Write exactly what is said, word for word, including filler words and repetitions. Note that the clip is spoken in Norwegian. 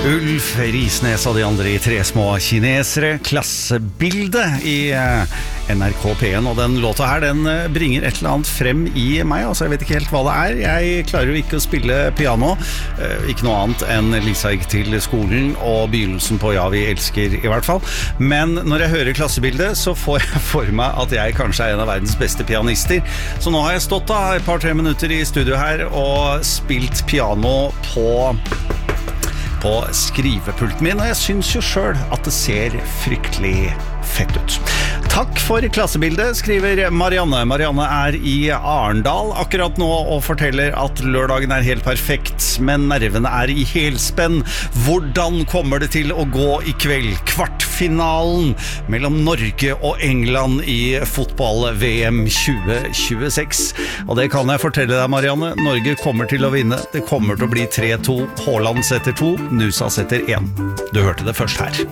Ulf Risnes og de andre i Tre små kinesere, klassebilde i N R K P en, og den låta her, den bringer et eller annet frem i meg, altså jeg vet ikke helt hva det er. Jeg klarer jo ikke å spille piano, ikke noe annet enn Lisa gikk til skolen og begynnelsen på Ja, vi elsker i hvert fall. Men når jeg hører klassebildet, så får jeg for meg at jeg kanskje er en av verdens beste pianister. Så nå har jeg stått da et par-tre minutter i studio her og spilt piano på på skrivepulten min, og jeg synes jo selv at det ser fryktelig fett ut. Takk for klassebildet, skriver Marianne. Marianne er i Arendal akkurat nå og forteller at lørdagen er helt perfekt, men nervene er i helspenn. Hvordan kommer det til å gå i kveld? Kvartfinalen mellom Norge og England i fotball-V M tjue tjueseks. Og det kan jeg fortelle deg, Marianne. Norge kommer til å vinne. Det kommer til å bli tre to. Haaland setter to, Nusa setter én. Du hørte det først her.